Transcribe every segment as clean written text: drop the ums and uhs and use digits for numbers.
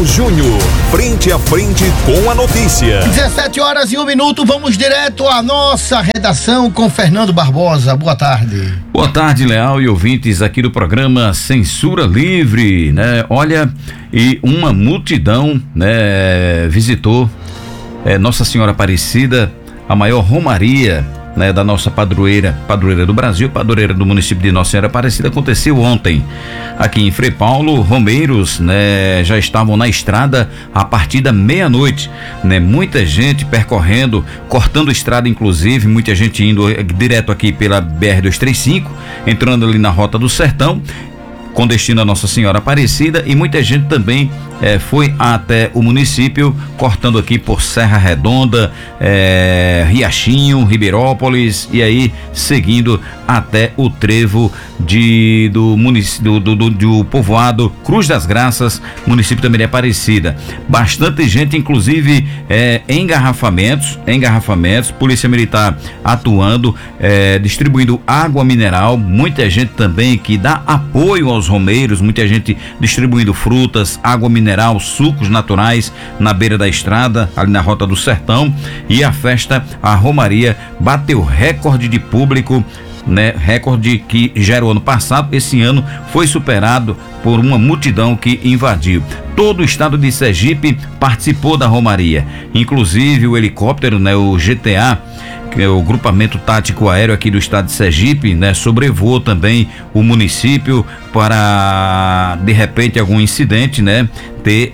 Costa Júnior, frente a frente com a notícia. 17h01, vamos direto à nossa redação com Fernando Barbosa. Boa tarde. Boa tarde, Leal e ouvintes aqui do programa Censura Livre, né? Olha, e uma multidão, né, visitou Nossa Senhora Aparecida, a maior romaria, né, da nossa padroeira do Brasil, padroeira do município de Nossa Senhora Aparecida. Aconteceu ontem aqui em Frei Paulo. Romeiros, né, já estavam na estrada a partir da meia-noite, né? Muita gente percorrendo, cortando estrada, inclusive muita gente indo direto aqui pela BR-235, entrando ali na Rota do Sertão, com destino a Nossa Senhora Aparecida, e muita gente também foi até o município, cortando aqui por Serra Redonda, Riachinho, Ribeirópolis, e aí seguindo até o trevo do município do povoado Cruz das Graças, município também de Aparecida. Bastante gente, inclusive engarrafamentos, polícia militar atuando, distribuindo água mineral, muita gente também que dá apoio aos romeiros, muita gente distribuindo frutas, água mineral, sucos naturais na beira da estrada, ali na Rota do Sertão. E a romaria bateu recorde de público, né? Recorde que já era o ano passado. Esse ano foi superado por uma multidão que invadiu. Todo o estado de Sergipe participou da romaria, inclusive o helicóptero, né, o GTA, que é o Grupamento Tático Aéreo aqui do estado de Sergipe, né, sobrevoou também o município para, de repente, algum incidente, né, ter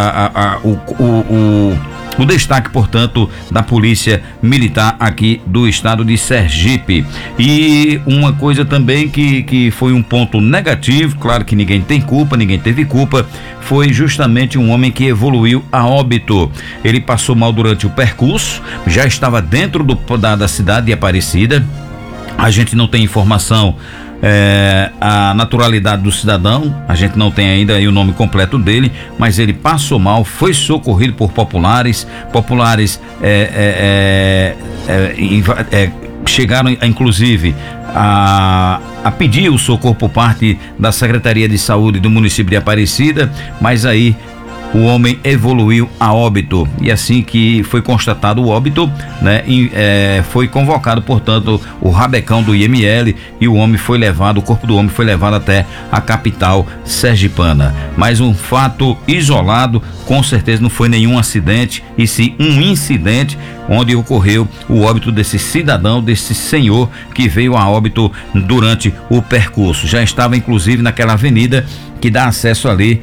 o destaque, portanto, da polícia militar aqui do estado de Sergipe. E uma coisa também que foi um ponto negativo, claro que ninguém tem culpa, ninguém teve culpa, foi justamente um homem que evoluiu a óbito. Ele passou mal durante o percurso, já estava dentro da cidade de Aparecida. A gente não tem informação a naturalidade do cidadão, a gente não tem ainda aí o nome completo dele, mas ele passou mal, foi socorrido por populares chegaram inclusive a pedir o socorro por parte da Secretaria de Saúde do município de Aparecida, mas aí o homem evoluiu a óbito, e assim que foi constatado o óbito, né, foi convocado, portanto, o rabecão do IML, e o corpo do homem foi levado até a capital sergipana. Mas um fato isolado, com certeza não foi nenhum acidente, e sim um incidente onde ocorreu o óbito desse cidadão, desse senhor que veio a óbito durante o percurso. Já estava inclusive naquela avenida que dá acesso ali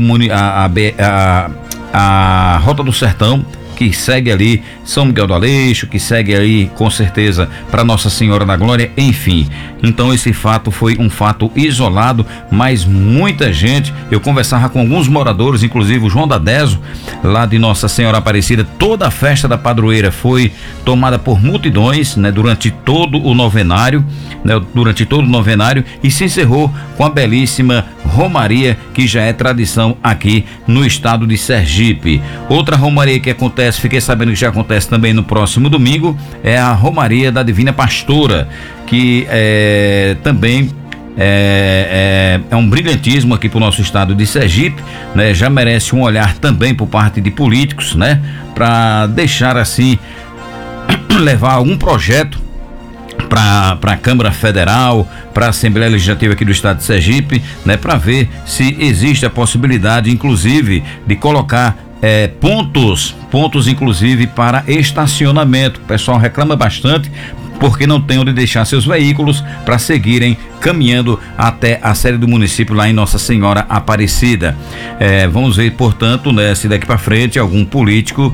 à Rota do Sertão, que segue ali São Miguel do Aleixo, que segue aí com certeza para Nossa Senhora da Glória, enfim. Então esse fato foi um fato isolado, mas muita gente, eu conversava com alguns moradores, inclusive o João da Deso, lá de Nossa Senhora Aparecida. Toda a festa da padroeira foi tomada por multidões, né, durante todo o novenário, e se encerrou com a belíssima romaria, que já é tradição aqui no estado de Sergipe. Outra romaria que acontece, fiquei sabendo que já acontece também no próximo domingo, é a romaria da Divina Pastora, que também é um brilhantismo aqui para o nosso estado de Sergipe, né? Já merece um olhar também por parte de políticos, né, para deixar assim levar algum projeto para a Câmara Federal, para a Assembleia Legislativa aqui do estado de Sergipe, né, para ver se existe a possibilidade, inclusive, de colocar pontos inclusive para estacionamento. O pessoal reclama bastante porque não tem onde deixar seus veículos para seguirem caminhando até a sede do município lá em Nossa Senhora Aparecida. Vamos ver, portanto, né, se daqui para frente algum político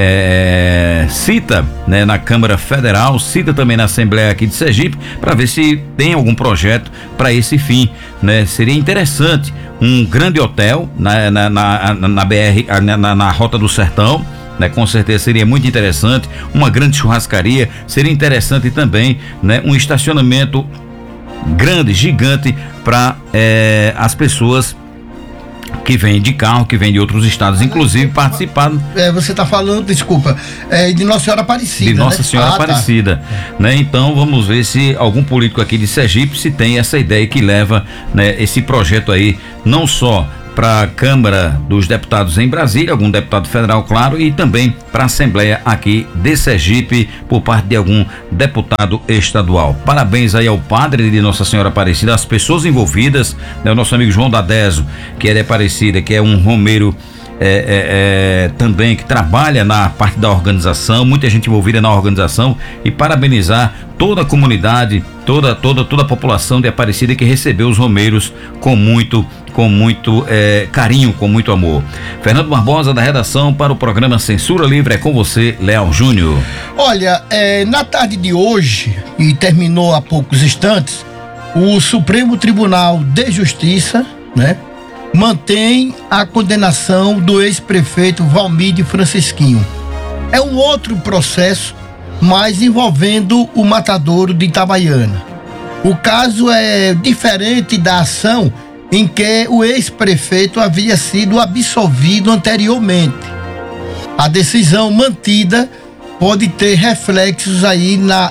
cita, né, na Câmara Federal, cita também na Assembleia aqui de Sergipe, para ver se tem algum projeto para esse fim, né? Seria interessante um grande hotel na BR, na Rota do Sertão, né? Com certeza seria muito interessante. Uma grande churrascaria, seria interessante também, né, um estacionamento grande, gigante, para as pessoas que vêm de carro, que vêm de outros estados, inclusive participando. Você está falando, desculpa, de Nossa Senhora Aparecida. De Nossa Senhora Aparecida, tá. Né? Então vamos ver se algum político aqui de Sergipe se tem essa ideia que leva, né, esse projeto aí, não só para a Câmara dos Deputados em Brasília, algum deputado federal, claro, e também para a Assembleia aqui de Sergipe, por parte de algum deputado estadual. Parabéns aí ao padre de Nossa Senhora Aparecida, as pessoas envolvidas, né, o nosso amigo João Dadeso, que é de Aparecida, que é um romeiro também que trabalha na parte da organização, muita gente envolvida na organização, e parabenizar toda a comunidade, toda a população de Aparecida que recebeu os romeiros com muito carinho, com muito amor. Fernando Barbosa, da redação para o programa Censura Livre, é com você, Leal Júnior. Olha, na tarde de hoje, e terminou há poucos instantes, o Supremo Tribunal de Justiça, né, mantém a condenação do ex-prefeito Valmir Francisquinho. É um outro processo, mas envolvendo o matadouro de Itabaiana. O caso é diferente da ação em que o ex-prefeito havia sido absolvido anteriormente. A decisão mantida pode ter reflexos aí na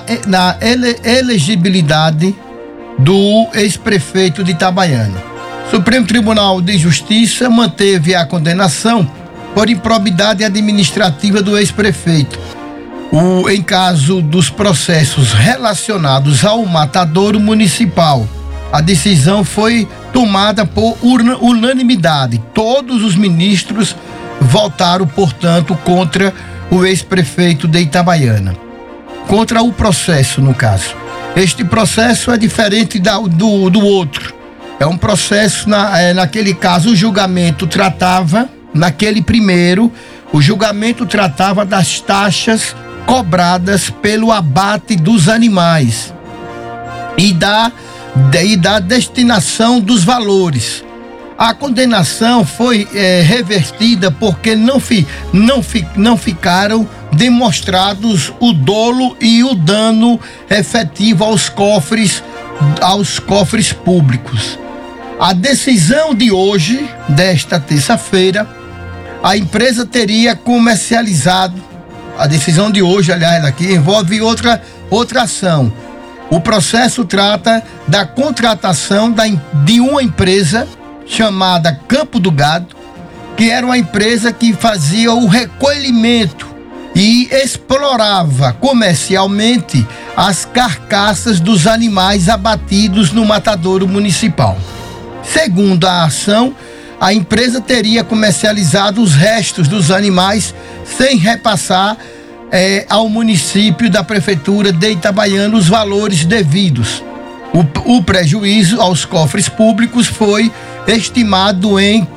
elegibilidade do ex-prefeito de Itabaiana. Supremo Tribunal de Justiça manteve a condenação por improbidade administrativa do ex-prefeito. Em caso dos processos relacionados ao matadouro municipal, a decisão foi tomada por unanimidade. Todos os ministros votaram, portanto, contra o ex-prefeito de Itabaiana. Contra o processo, no caso. Este processo é diferente do outro. É um processo, naquele caso, o julgamento tratava, naquele primeiro, o julgamento tratava das taxas cobradas pelo abate dos animais e da destinação dos valores. A condenação foi revertida porque não ficaram demonstrados o dolo e o dano efetivo aos cofres públicos. A decisão de hoje, desta terça-feira, a empresa teria comercializado. A decisão de hoje, aliás, aqui envolve outra ação. O processo trata da contratação de uma empresa chamada Campo do Gado, que era uma empresa que fazia o recolhimento e explorava comercialmente as carcaças dos animais abatidos no matadouro municipal. Segundo a ação, a empresa teria comercializado os restos dos animais sem repassar ao município da prefeitura de Itabaiana os valores devidos. O prejuízo aos cofres públicos foi estimado em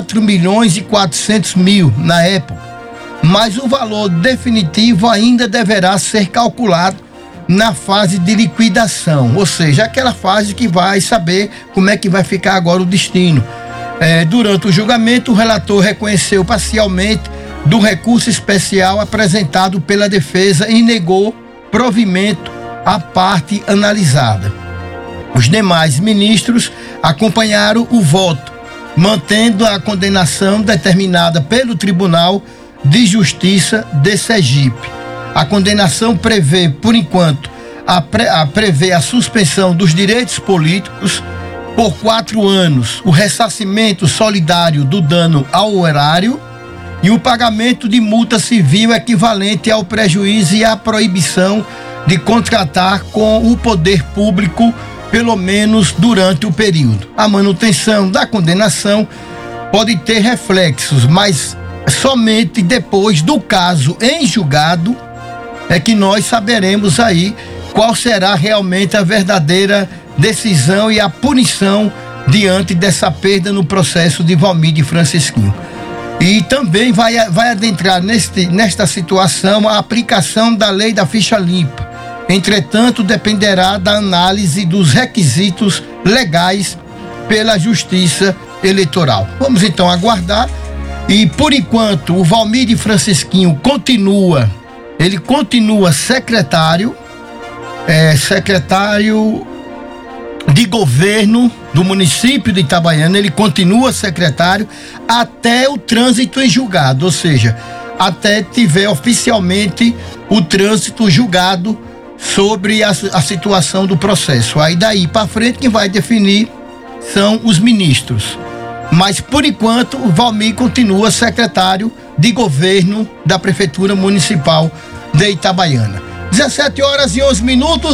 4.400.000 na época, mas o valor definitivo ainda deverá ser calculado na fase de liquidação, ou seja, aquela fase que vai saber como é que vai ficar agora o destino. Durante o julgamento, o relator reconheceu parcialmente do recurso especial apresentado pela defesa e negou provimento à parte analisada. Os demais ministros acompanharam o voto, mantendo a condenação determinada pelo Tribunal de Justiça de Sergipe. A condenação prevê, por enquanto, prevê a suspensão dos direitos políticos por 4 anos, o ressarcimento solidário do dano ao erário e o pagamento de multa civil equivalente ao prejuízo e à proibição de contratar com o poder público, pelo menos durante o período. A manutenção da condenação pode ter reflexos, mas somente depois do caso em julgado é que nós saberemos aí qual será realmente a verdadeira decisão e a punição diante dessa perda no processo de Valmir Francisquinho. E também vai adentrar nesta situação a aplicação da lei da ficha limpa. Entretanto, dependerá da análise dos requisitos legais pela Justiça Eleitoral. Vamos então aguardar. E por enquanto o Valmir Francisquinho continua secretário de governo do município de Itabaiana. Ele continua secretário até o trânsito em julgado, ou seja, até tiver oficialmente o trânsito julgado sobre a situação do processo. Aí daí para frente quem vai definir são os ministros. Mas, por enquanto, o Valmir continua secretário de governo da Prefeitura Municipal de Itabaiana. 17 horas e 11 minutos.